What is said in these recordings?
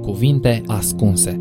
Cuvinte ascunse.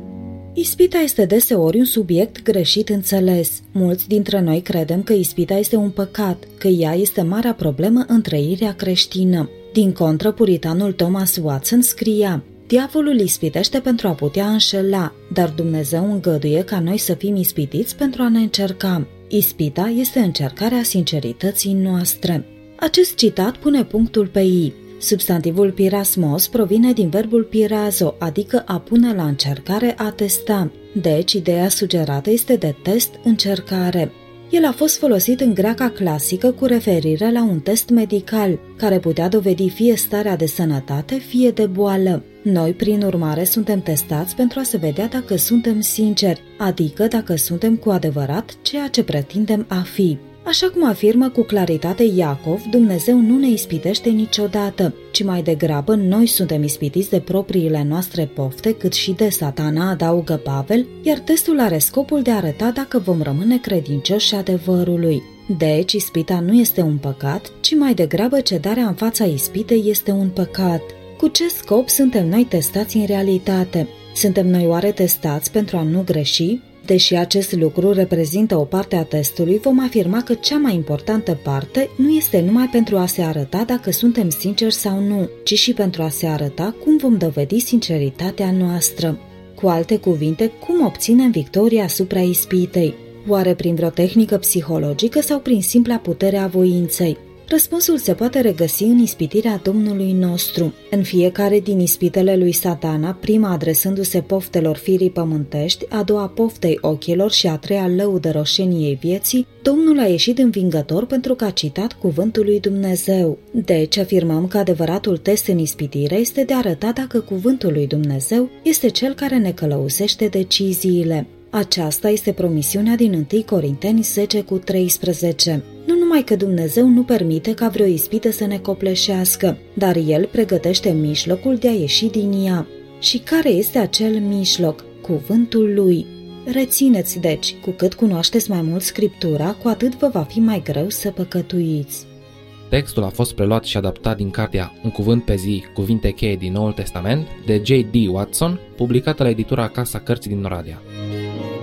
Ispita este deseori un subiect greșit înțeles. Mulți dintre noi credem că ispita este un păcat, că ea este marea problemă în trăirea creștină. Din contră, puritanul Thomas Watson scria: diavolul ispitește pentru a putea înșela, dar Dumnezeu îngăduie ca noi să fim ispitiți pentru a ne încerca. Ispita este încercarea sincerității noastre. Acest citat pune punctul pe I. Substantivul pirasmos provine din verbul pirazo, adică a pune la încercare, a testa. Deci, ideea sugerată este de test, încercare. El a fost folosit în greaca clasică cu referire la un test medical, care putea dovedi fie starea de sănătate, fie de boală. Noi, prin urmare, suntem testați pentru a se vedea dacă suntem sinceri, adică dacă suntem cu adevărat ceea ce pretindem a fi. Așa cum afirmă cu claritate Iacov, Dumnezeu nu ne ispitește niciodată, ci mai degrabă noi suntem ispitiți de propriile noastre pofte, cât și de Satana, adaugă Pavel, iar testul are scopul de a arăta dacă vom rămâne credincioși adevărului. Deci, ispita nu este un păcat, ci mai degrabă cedarea în fața ispitei este un păcat. Cu ce scop suntem noi testați în realitate? Suntem noi oare testați pentru a nu greși? Deși acest lucru reprezintă o parte a testului, vom afirma că cea mai importantă parte nu este numai pentru a se arăta dacă suntem sinceri sau nu, ci și pentru a se arăta cum vom dovedi sinceritatea noastră. Cu alte cuvinte, cum obținem victoria asupra ispitei? Oare prin vreo tehnică psihologică sau prin simpla putere a voinței? Răspunsul se poate regăsi în ispitirea Domnului nostru. În fiecare din ispitele lui Satana, prima adresându-se poftelor firii pământești, a doua poftei ochilor și a treia lăudă roșeniei vieții, Domnul a ieșit învingător pentru că a citat cuvântul lui Dumnezeu. Deci afirmăm că adevăratul test în ispitire este de a arăta dacă cuvântul lui Dumnezeu este cel care ne călăuzește deciziile. Aceasta este promisiunea din 1 Corinteni 10:13. Nu numai că Dumnezeu nu permite ca vreo ispită să ne copleșească, dar El pregătește mijlocul de a ieși din ea. Și care este acel mijloc? Cuvântul Lui. Rețineți, deci, cu cât cunoașteți mai mult Scriptura, cu atât vă va fi mai greu să păcătuiți. Textul a fost preluat și adaptat din cartea Un cuvânt pe zi, cuvinte cheie din Noul Testament, de J.D. Watson, publicată la editura Casa Cărții din Oradea.